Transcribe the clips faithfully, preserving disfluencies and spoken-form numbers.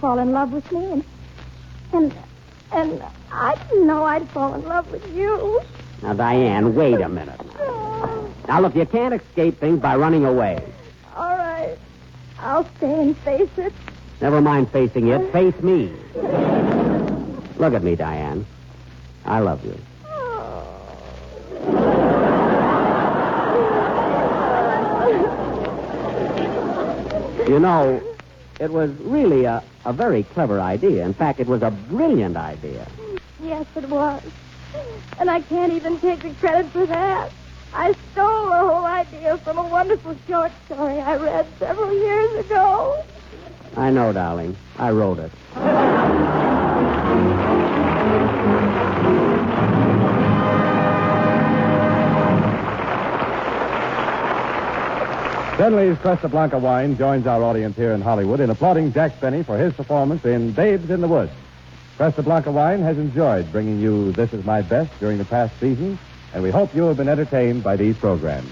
fall in love with me, and and and I didn't know I'd fall in love with you. Now, Diane, wait a minute. Oh, Now, look, you can't escape things by running away. all right. I'll stay and face it. Never mind facing it. Face me. Look at me, Diane. I love you. You know, it was really a, a very clever idea. In fact, it was a brilliant idea. Yes, it was. And I can't even take the credit for that. I stole the whole idea from a wonderful short story I read several years ago. I know, darling. I wrote it. Finley's Casablanca Wine joins our audience here in Hollywood in applauding Jack Benny for his performance in Babes in the Woods. Casablanca Wine has enjoyed bringing you This Is My Best during the past season, and we hope you have been entertained by these programs.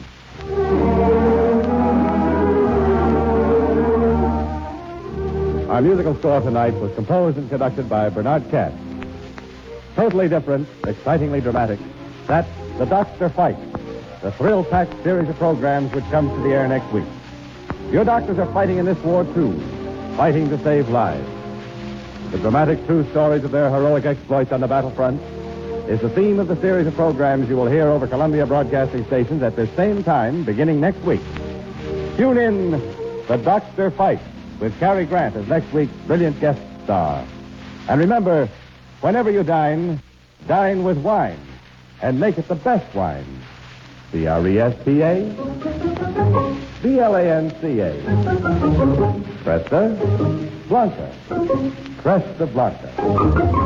Our musical score tonight was composed and conducted by Bernard Katz. Totally different, excitingly dramatic, that's The Doctor Fights, the thrill-packed series of programs which comes to the air next week. Your doctors are fighting in this war, too, fighting to save lives. The dramatic true stories of their heroic exploits on the battlefront is the theme of the series of programs you will hear over Columbia Broadcasting Stations at this same time, beginning next week. Tune in The Doctor Fights with Cary Grant as next week's brilliant guest star. And remember, whenever you dine, dine with wine, and make it the best wine. C R E S P A B L A N C A. Cresta Blanca. Cresta Blanca.